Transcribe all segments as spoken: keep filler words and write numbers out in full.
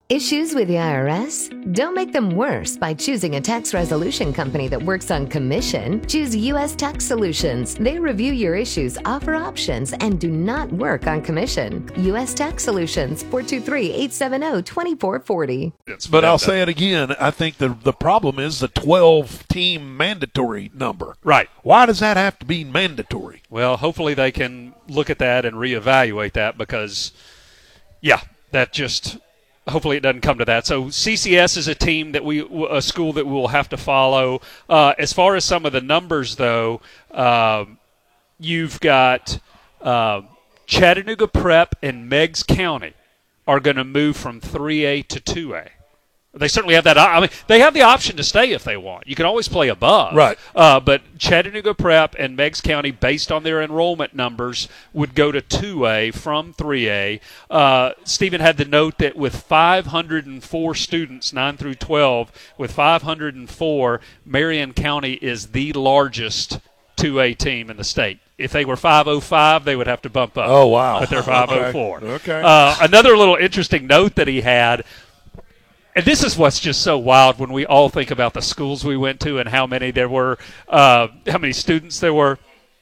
Issues with the I R S? Don't make them worse by choosing a tax resolution company that works on commission. Choose U S Tax Solutions. They review your issues, offer options, and do not work on commission. U S Tax Solutions, four two three, eight seven zero, two four four zero. But I'll say it again. I think the the problem is the twelve-team mandatory number. Right. Why does that have to be mandatory? Well, hopefully they can look at that and reevaluate that because, yeah, that just – hopefully it doesn't come to that. So C C S is a team that we, a school that we will have to follow. Uh, as far as some of the numbers, though, um, you've got uh, Chattanooga Prep and Meigs County are going to move from three A to two A. They certainly have that. I mean, they have the option to stay if they want. You can always play above. Right. Uh, but Chattanooga Prep and Meigs County, based on their enrollment numbers, would go to two A from three A. Uh, Stephen had the note that with five hundred four students, nine through twelve, with five hundred four, Marion County is the largest two A team in the state. If they were five oh five, they would have to bump up. Oh, wow. But they're five oh four. Okay. okay. Uh, another little interesting note that he had, and this is what's just so wild when we all think about the schools we went to and how many there were, uh, how many students there were.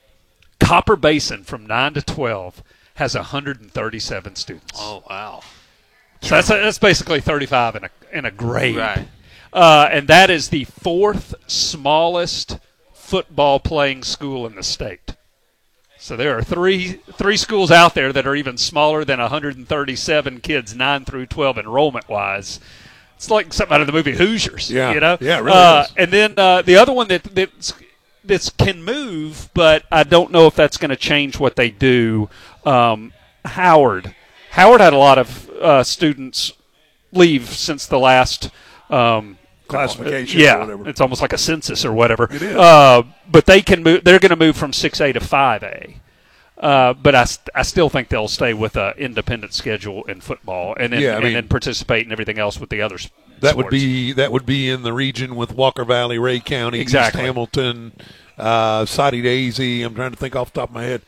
Copper Basin from nine to twelve has one hundred thirty-seven students. Oh, wow. So that's, that's basically thirty-five in a, in a grade. Right. Uh, and that is the fourth smallest football playing school in the state. So there are three three schools out there that are even smaller than one hundred thirty-seven kids, nine through twelve enrollment-wise. It's like something out of the movie Hoosiers, yeah. you know? Yeah, it really uh, is. And then uh, the other one that that's, that's can move, but I don't know if that's going to change what they do, um, Howard. Howard had a lot of uh, students leave since the last um, classification yeah, or whatever. It's almost like a census or whatever. It is. Uh, but they can move. They're going to move from six A to five A. Uh, but I, st- I still think they'll stay with an independent schedule in football and then, Yeah, I and mean- then participate in everything else with the other s- That sports. would be that would be in the region with Walker Valley, Ray County, Exactly. East Hamilton, uh, Soddy Daisy. I'm trying to think off the top of my head.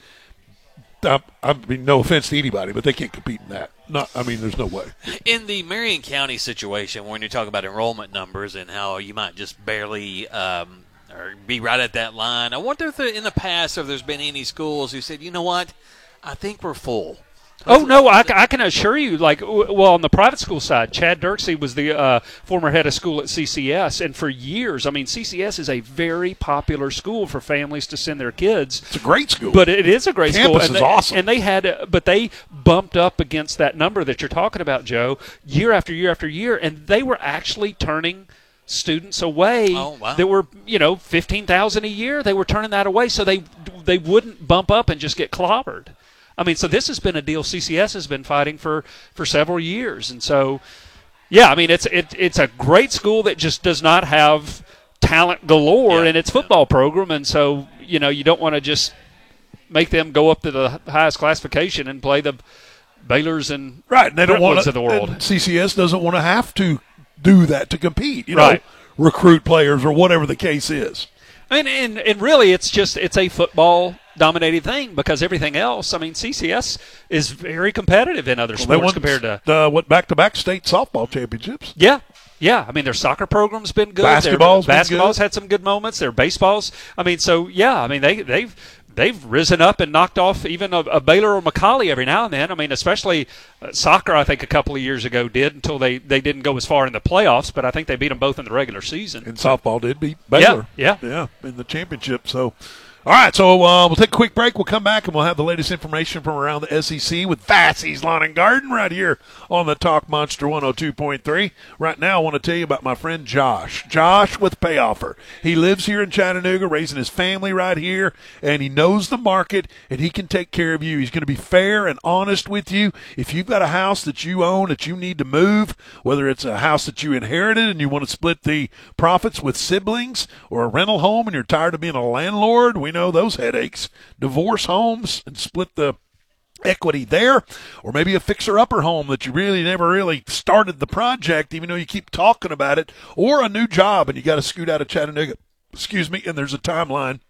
I, I mean, no offense to anybody, but they can't compete in that. Not, I mean, there's no way. In the Marion County situation, when you talk about enrollment numbers and how you might just barely um, or be right at that line, I wonder if there, in the past if there's been any schools who said, you know what, I think we're full. Oh, no, I, I can assure you, like, w- well, on the private school side, Chad Dirksey was the uh, former head of school at C C S, and for years, I mean, C C S is a very popular school for families to send their kids. It's a great school. But it is a great school. Campus and is they, awesome. And they had, uh, but they bumped up against that number that you're talking about, Joe, year after year after year, and they were actually turning students away Oh, wow. that were, you know, fifteen thousand a year. They were turning that away so they they wouldn't bump up and just get clobbered. I mean, so this has been a deal C C S has been fighting for, for several years. And so, yeah, I mean, it's it, it's a great school that just does not have talent galore Yeah, in its football program. And so, you know, you don't want to just make them go up to the highest classification and play the Baylors and Right, and they don't want Brentwoods of the world. and C C S doesn't want to have to do that to compete. You know, Right. recruit players or whatever the case is. And, and and really, it's just it's a football-dominated thing because everything else, I mean, C C S is very competitive in other They sports won compared to uh, what back-to-back state softball championships. Yeah, yeah. I mean, their soccer program's been good. Basketball's their, been basketball's good. had some good moments. Their baseball's. I mean, so yeah. I mean, they they've they've risen up and knocked off even a, a Baylor or Macaulay every now and then. I mean, especially uh, soccer. I think a couple of years ago did until they, they didn't go as far in the playoffs. But I think they beat them both in the regular season. And softball did beat Baylor. Yeah, yeah, in the championship. So, all right, so uh, we'll take a quick break. We'll come back and we'll have the latest information from around the S E C with Vassey's Lawn and Garden right here on the Talk Monster one oh two point three. Right now, I want to tell you about my friend Josh. Josh with Pay Offer. He lives here in Chattanooga, raising his family right here, and he knows the market, and he can take care of you. He's going to be fair and honest with you. If you've got a house that you own that you need to move, whether it's a house that you inherited and you want to split the profits with siblings, or a rental home and you're tired of being a landlord, we know those headaches. Divorce homes and split the equity there, or maybe a fixer-upper home that you really never really started the project, even though you keep talking about it, or a new job and you got to scoot out of Chattanooga, excuse me, and there's a timeline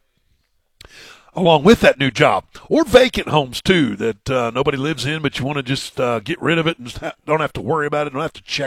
along with that new job, or vacant homes too that uh, nobody lives in, but you want to just uh, get rid of it and don't have to worry about it, don't have to check